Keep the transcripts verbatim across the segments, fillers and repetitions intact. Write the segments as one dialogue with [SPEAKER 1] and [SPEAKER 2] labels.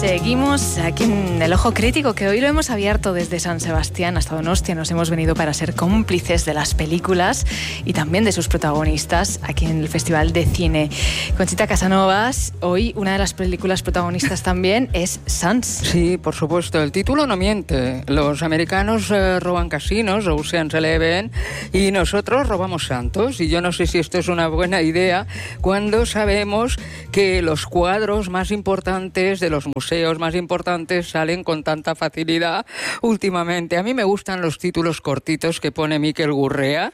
[SPEAKER 1] Seguimos aquí en El Ojo Crítico, que hoy lo hemos abierto desde San Sebastián hasta Donostia. Nos hemos venido para ser cómplices de las películas y también de sus protagonistas aquí en el Festival de Cine. Conchita Casanovas, hoy una de las películas protagonistas también es Sants.
[SPEAKER 2] Sí, por supuesto, el título no miente. Los americanos eh, roban casinos, Ocean's Eleven, y nosotros robamos santos. Y yo no sé si esto es una buena idea cuando sabemos que los cuadros más importantes de los museos más importantes salen con tanta facilidad últimamente. A mí me gustan los títulos cortitos que pone Miquel Gurrea,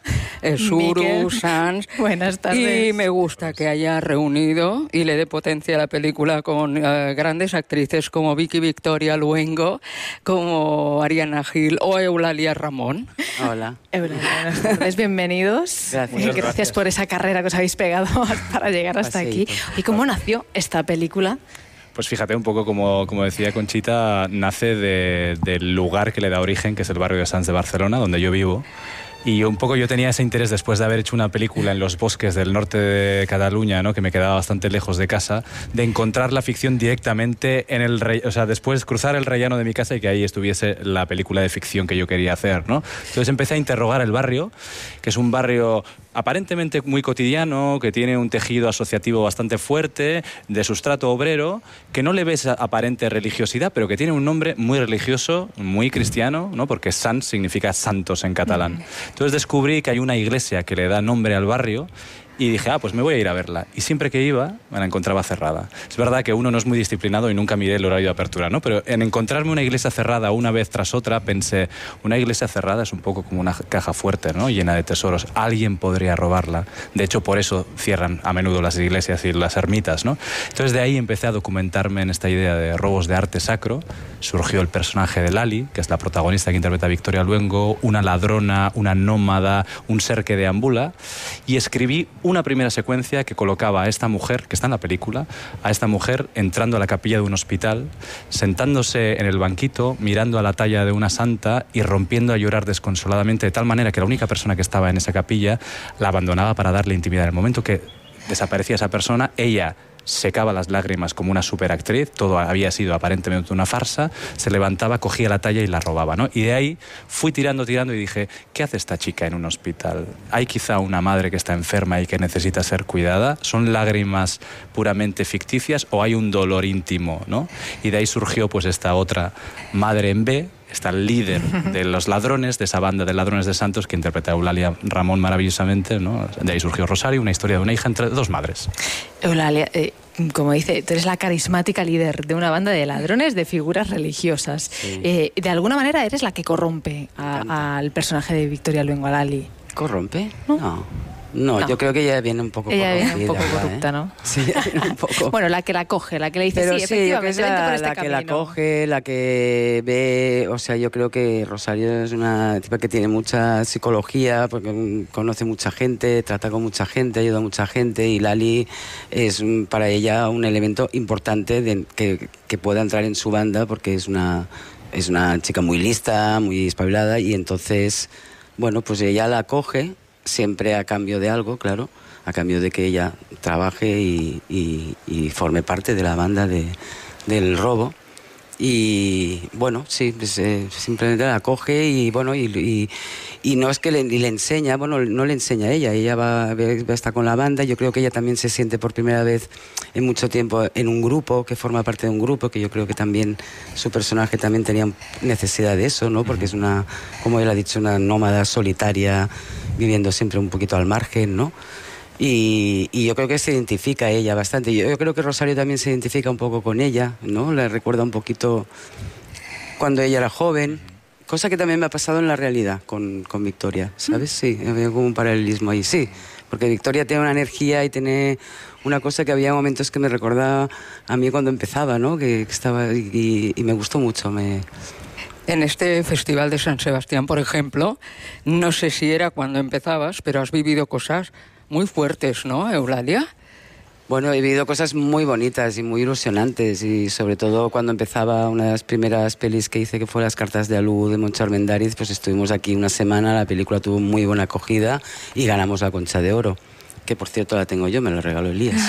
[SPEAKER 2] Suru, Sants.
[SPEAKER 1] Buenas tardes.
[SPEAKER 2] Y me gusta que haya reunido y le dé potencia a la película con uh, grandes actrices como Vicky Victoria Luengo, como Ariana Gil o Eulalia Ramón.
[SPEAKER 3] Hola.
[SPEAKER 1] Eulalia, buenas tardes, bienvenidos.
[SPEAKER 3] Gracias.
[SPEAKER 1] Gracias, gracias por esa carrera que os habéis pegado para llegar hasta
[SPEAKER 3] Así,
[SPEAKER 1] aquí.
[SPEAKER 3] pues.
[SPEAKER 1] ¿Y cómo nació esta película?
[SPEAKER 4] Pues fíjate, un poco como, como decía Conchita, nace de, del lugar que le da origen, que es el barrio de Sants de Barcelona, donde yo vivo. Y un poco yo tenía ese interés después de haber hecho una película en los bosques del norte de Cataluña, ¿no?, que me quedaba bastante lejos de casa, de encontrar la ficción directamente en el re... o sea, después cruzar el rellano de mi casa y que ahí estuviese la película de ficción que yo quería hacer, ¿no? Entonces empecé a interrogar el barrio, que es un barrio aparentemente muy cotidiano, que tiene un tejido asociativo bastante fuerte, de sustrato obrero, que no le ves aparente religiosidad, pero que tiene un nombre muy religioso, muy cristiano, ¿no?, porque Sants significa santos en catalán. Mm. Entonces descubrí que hay una iglesia que le da nombre al barrio y dije, ah, pues me voy a ir a verla. Y siempre que iba, me la encontraba cerrada. Es verdad que uno no es muy disciplinado y nunca miré el horario de apertura, ¿no? Pero en encontrarme una iglesia cerrada una vez tras otra, pensé, una iglesia cerrada es un poco como una caja fuerte, ¿no?, llena de tesoros. Alguien podría robarla. De hecho, por eso cierran a menudo las iglesias y las ermitas, ¿no? Entonces de ahí empecé a documentarme en esta idea de robos de arte sacro. Surgió el personaje de Lali, que es la protagonista que interpreta a Victoria Luengo, una ladrona, una nómada, un ser que deambula, y escribí una primera secuencia que colocaba a esta mujer, que está en la película, a esta mujer entrando a la capilla de un hospital, sentándose en el banquito, mirando a la talla de una santa y rompiendo a llorar desconsoladamente, de tal manera que la única persona que estaba en esa capilla la abandonaba para darle intimidad. En el momento que desaparecía esa persona, ella secaba las lágrimas como una superactriz, todo había sido aparentemente una farsa, se levantaba, cogía la talla y la robaba, ¿no? Y de ahí fui tirando, tirando y dije, ¿qué hace esta chica en un hospital? ¿Hay quizá una madre que está enferma y que necesita ser cuidada? ¿Son lágrimas puramente ficticias o hay un dolor íntimo, ¿no? Y de ahí surgió pues esta otra madre en B, está el líder de los ladrones, de esa banda de ladrones de santos que interpreta a Eulalia Ramón maravillosamente, ¿no? De ahí surgió Rosario, una historia de una hija entre dos madres.
[SPEAKER 1] Eulalia, eh, como dice, tú eres la carismática líder de una banda de ladrones, de figuras religiosas. Sí. Eh, de alguna manera eres la que corrompe a, al personaje de Victoria Luengo, a Lali.
[SPEAKER 3] ¿Corrompe? No. no. No, no, yo creo que ella viene un poco
[SPEAKER 1] ella
[SPEAKER 3] corrompida.
[SPEAKER 1] Ella viene un poco corrupta,
[SPEAKER 3] ¿eh?
[SPEAKER 1] ¿no?
[SPEAKER 3] Sí, un poco.
[SPEAKER 1] Bueno, la que la coge, la que le dice,
[SPEAKER 3] Pero
[SPEAKER 1] sí,
[SPEAKER 3] sí,
[SPEAKER 1] efectivamente,
[SPEAKER 3] es la,
[SPEAKER 1] vente por este
[SPEAKER 3] la
[SPEAKER 1] camino.
[SPEAKER 3] que la coge, la que ve... O sea, yo creo que Rosario es una tipa que tiene mucha psicología, porque conoce mucha gente, trata con mucha gente, ayuda a mucha gente, y Lali es para ella un elemento importante de, que, que pueda entrar en su banda, porque es una, es una chica muy lista, muy espabilada, y entonces, bueno, pues ella la coge, siempre a cambio de algo, claro, a cambio de que ella trabaje y, y, y forme parte de la banda de, del robo. Y bueno, sí, pues, eh, simplemente la coge y bueno, y, y, y no es que le, le enseña, bueno, no le enseña a ella, ella va, va a estar con la banda. Yo creo que ella también se siente por primera vez en mucho tiempo en un grupo, que forma parte de un grupo, que yo creo que también su personaje también tenía necesidad de eso, ¿no? Porque es una, como él ha dicho, una nómada solitaria, viviendo siempre un poquito al margen, ¿no? Y, y yo creo que se identifica ella bastante. Yo, yo creo que Rosario también se identifica un poco con ella, ¿no? Le recuerda un poquito cuando ella era joven, cosa que también me ha pasado en la realidad con, con Victoria, ¿sabes? Sí, había como un paralelismo ahí, sí. Porque Victoria tiene una energía y tiene una cosa que había momentos que me recordaba a mí cuando empezaba, ¿no? Que, que estaba y, y me gustó mucho, me...
[SPEAKER 2] En este Festival de San Sebastián, por ejemplo, no sé si era cuando empezabas, pero has vivido cosas muy fuertes, ¿no, Eulalia?
[SPEAKER 3] Bueno, he vivido cosas muy bonitas y muy ilusionantes, y sobre todo cuando empezaba una de las primeras pelis que hice, que fue Las cartas de Alú de Moncho Armendáriz, pues estuvimos aquí una semana, la película tuvo muy buena acogida y ganamos la Concha de Oro. que por cierto la tengo yo, me la regaló Elías.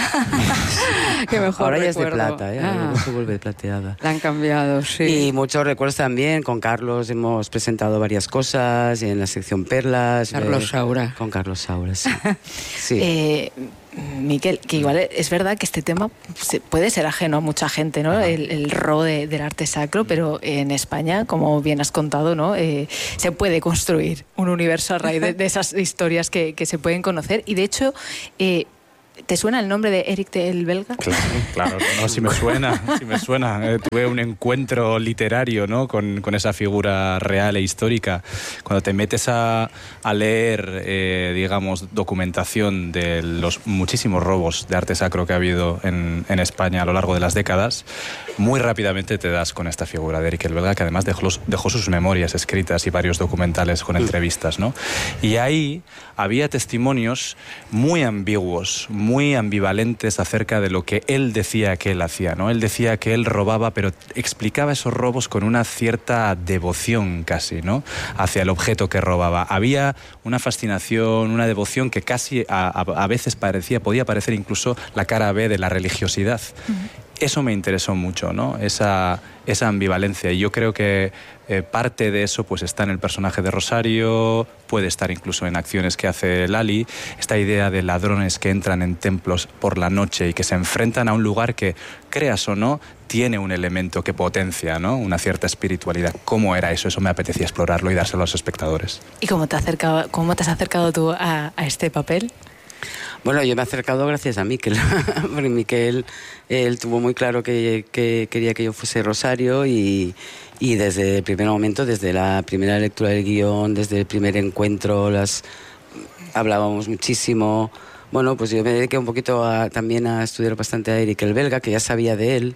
[SPEAKER 2] Qué mejor
[SPEAKER 3] Ahora
[SPEAKER 2] recuerdo.
[SPEAKER 3] ya es de plata, ¿eh?
[SPEAKER 2] Ah.
[SPEAKER 3] Ahora se vuelve plateada.
[SPEAKER 2] La han cambiado, sí.
[SPEAKER 3] Y muchos recuerdos también, con Carlos hemos presentado varias cosas, en la sección Perlas.
[SPEAKER 2] Carlos
[SPEAKER 3] eh,
[SPEAKER 2] Saura.
[SPEAKER 3] Con Carlos Saura, sí. sí.
[SPEAKER 1] Eh, Miquel, que igual es verdad que este tema puede ser ajeno a mucha gente, ¿no? El, el ro de, del arte sacro, pero en España, como bien has contado, ¿no? Eh, se puede construir un universo a raíz de, de esas historias que, que se pueden conocer. Y de hecho, eh, ¿te suena el nombre de Eric el Belga?
[SPEAKER 4] Claro, claro, no, si me suena, si me suena. Eh, tuve un encuentro literario, ¿no? con, con esa figura real e histórica. Cuando te metes a, a leer, eh, digamos, documentación de los muchísimos robos de arte sacro que ha habido en, en España a lo largo de las décadas, muy rápidamente te das con esta figura de Eric el Belga, que además dejó, dejó sus memorias escritas y varios documentales con entrevistas, ¿no? Y ahí había testimonios muy ambiguos, muy ambivalentes acerca de lo que él decía que él hacía, ¿no? Él decía que él robaba, pero explicaba esos robos con una cierta devoción casi, ¿no? Hacia el objeto que robaba. Había una fascinación, una devoción que casi a, a, a veces parecía, podía parecer incluso la cara B de la religiosidad. Uh-huh. Eso me interesó mucho, ¿no? Esa, esa ambivalencia. Y yo creo que eh, parte de eso pues está en el personaje de Rosario, puede estar incluso en acciones que hace Lali. Esta idea de ladrones que entran en templos por la noche y que se enfrentan a un lugar que, creas o no, tiene un elemento que potencia, ¿no? Una cierta espiritualidad. ¿Cómo era eso? Eso me apetecía explorarlo y dárselo a los espectadores.
[SPEAKER 1] ¿Y cómo te, acercado, cómo te has acercado tú a, a este papel?
[SPEAKER 3] Bueno, yo me he acercado gracias a Miquel, porque Miquel él tuvo muy claro que, que quería que yo fuese Rosario y, y desde el primer momento, desde la primera lectura del guión, desde el primer encuentro, las hablábamos muchísimo. Bueno, pues yo me dediqué un poquito a, también a estudiar bastante a Eric el Belga, que ya sabía de él.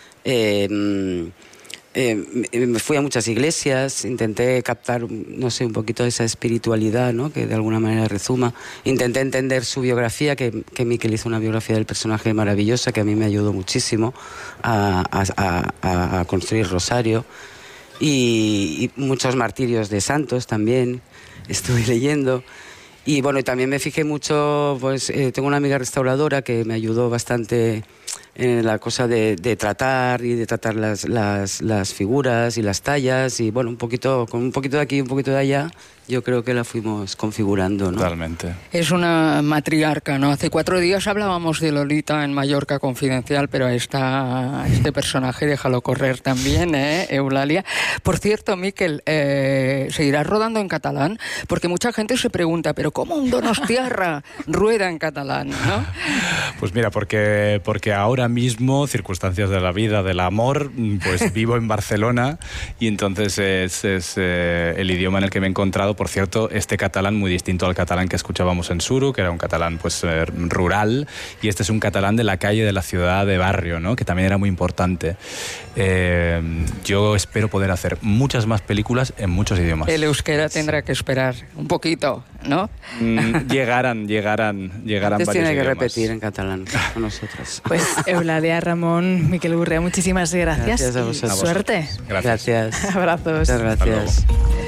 [SPEAKER 3] Eh, Eh, me fui a muchas iglesias, intenté captar, no sé, un poquito de esa espiritualidad, ¿no? Que de alguna manera rezuma. Intenté entender su biografía, que, que Miquel hizo una biografía del personaje maravillosa, que a mí me ayudó muchísimo a, a, a, a construir Rosario. Y, y muchos martirios de santos también estuve leyendo. Y bueno, y también me fijé mucho, pues eh, tengo una amiga restauradora que me ayudó bastante en la cosa de, de tratar y de tratar las, las, las figuras y las tallas y bueno, un poquito, con un poquito de aquí y un poquito de allá, yo creo que la fuimos configurando, ¿no?
[SPEAKER 4] Totalmente.
[SPEAKER 2] Es una matriarca, ¿no? Hace cuatro días hablábamos de Lolita en Mallorca Confidencial, pero esta, este personaje déjalo correr también, ¿eh, Eulalia? Por cierto, Miquel, eh, ¿seguirás rodando en catalán? Porque mucha gente se pregunta, ¿pero cómo un donostiarra rueda en catalán, no?
[SPEAKER 4] Pues mira, porque, porque ahora mismo, circunstancias de la vida, del amor, pues vivo en Barcelona y entonces es, es eh, el idioma en el que me he encontrado. Por cierto, este catalán muy distinto al catalán que escuchábamos en Suro, que era un catalán pues eh, rural, y este es un catalán de la calle, de la ciudad, de barrio, ¿no? Que también era muy importante. Eh, yo espero poder hacer muchas más películas en muchos idiomas.
[SPEAKER 2] El euskera tendrá que esperar un poquito, ¿no?
[SPEAKER 4] Mm, llegarán, llegarán, llegarán
[SPEAKER 3] Antes
[SPEAKER 4] varios
[SPEAKER 3] tiene que
[SPEAKER 4] idiomas.
[SPEAKER 3] repetir en catalán con nosotros.
[SPEAKER 1] Pues Eulalia, Ramón, Miquel Gurrea, muchísimas gracias.
[SPEAKER 3] Gracias a vosotros.
[SPEAKER 1] Suerte.
[SPEAKER 4] Gracias.
[SPEAKER 3] Gracias.
[SPEAKER 1] Abrazos.
[SPEAKER 3] Muchas gracias.